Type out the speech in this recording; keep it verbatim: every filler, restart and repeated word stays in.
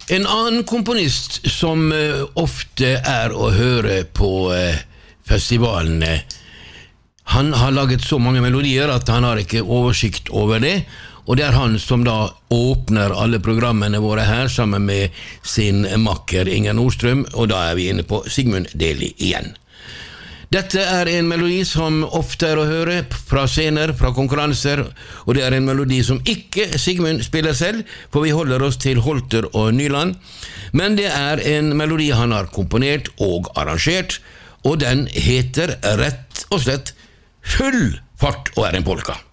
En annen komponist som uh, ofte er å høre på uh, festivalene, han har laget så mange melodier at han har ikke oversikt over det, og det er han som da åpner alle programmene våre her sammen med sin makker Inger Nordstrøm, og da er vi inne på Sigmund Deli igjen. Dette er en melodi som ofte er å høre fra scener, fra konkurranser, og det er en melodi som ikke Sigmund spiller selv, for vi holder oss til Holter og Nyland, men det er en melodi han har komponert og arrangert, og den heter rett og slett Full fart og er en polka.